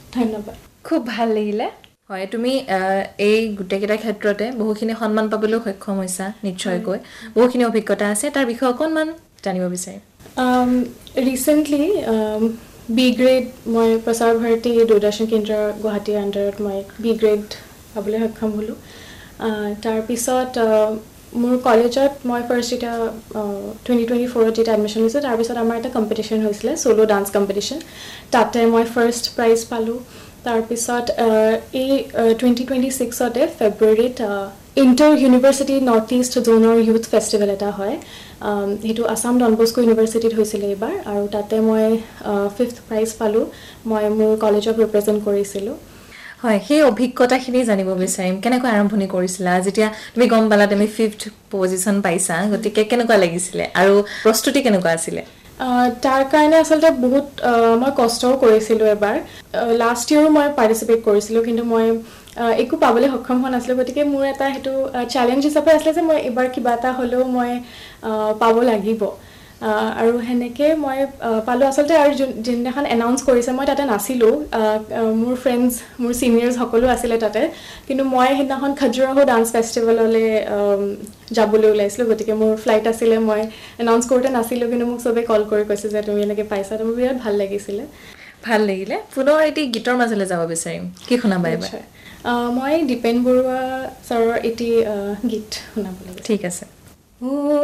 ধন্যবাদ খুব ভাল লাগিলে হয় তুমি এই গুটেকেইটা ক্ষেত্ৰতে বহুখিনি সন্মান পাবলৈ সক্ষম হৈছা নিশ্চয়কৈ বহুখিনি অভিজ্ঞতা আছে তাৰ বিষয়ে অকণমান জানিব বিচাৰিম ৰিচেণ্টলি বি গ্ৰেড মই প্ৰচাৰ ভাৰতী দূৰদৰ্শন কেন্দ্ৰ গুৱাহাটীৰ আণ্ডাৰত মই বি গ্ৰেড পাবলৈ সক্ষম হ'লোঁ তাৰপিছত মোৰ কলেজত মই ফাৰ্ষ্ট যেতিয়া 2024 যেতিয়া এডমিশ্যন হৈছোঁ তাৰপিছত আমাৰ এটা কম্পিটিশ্যন হৈছিলে ছ'ল' ডান্স কম্পিটিশ্যন তাতে মই ফাৰ্ষ্ট প্ৰাইজ পালোঁ তাৰপিছত এই 2026 ফেব্ৰুৱাৰীত ইণ্টাৰ ইউনিভাৰ্চিটি নৰ্থ ইষ্ট জ'নৰ ইউথ ফেষ্টিভেল এটা হয় সেইটো আছাম ডন বস্কো ইউনিভাৰ্চিটিত হৈছিলে এইবাৰ আৰু তাতে মই 5th প্ৰাইজ পালোঁ মই মোৰ কলেজক ৰিপ্ৰেজেণ্ট কৰিছিলোঁ হয় সেই অভিজ্ঞতাখিনি জানিব বিচাৰিম কেনেকৈ আৰম্ভণি কৰিছিলা যেতিয়া তুমি গম পালা তুমি 5th পজিশ্যন পাইছা গতিকে কেনেকুৱা লাগিছিলে আৰু প্ৰস্তুতি কেনেকুৱা আছিলে তাৰ কাৰণে আচলতে বহুত মই কষ্টও কৰিছিলোঁ এবাৰ লাষ্ট ইয়েৰো মই পাৰ্টিচিপেট কৰিছিলোঁ কিন্তু মই একো পাবলৈ সক্ষম হোৱা নাছিলোঁ গতিকে মোৰ এটা সেইটো চেলেঞ্জ হিচাপে আছিলে যে মই এইবাৰ কিবা এটা হ'লেও মই পাব লাগিব আৰু সেনেকৈ মই পালোঁ আচলতে আৰু যোনদিনাখন এনাউন্স কৰিছে মই তাতে নাছিলোঁ মোৰ ফ্ৰেণ্ডছ মোৰ ছিনিয়ৰ্ছ সকলো আছিলে তাতে কিন্তু মই সেইদিনাখন খাজুৰাহো ডান্স ফেষ্টিভেললৈ যাবলৈ ওলাইছিলোঁ গতিকে মোৰ ফ্লাইট আছিলে মই এনাউন্স কৰোঁতে নাছিলোঁ কিন্তু মোক চবেই কল কৰি কৈছে যে তুমি এনেকৈ পাইছা তো মোৰ বিৰাট ভাল লাগিছিলে পুনৰ এটি গীতৰ মাজলৈ যাব বিচাৰিম কি শুনাবা এবাৰ মই দীপেন বৰুৱা ছাৰৰ এটি গীত শুনাবলৈ ঠিক আছে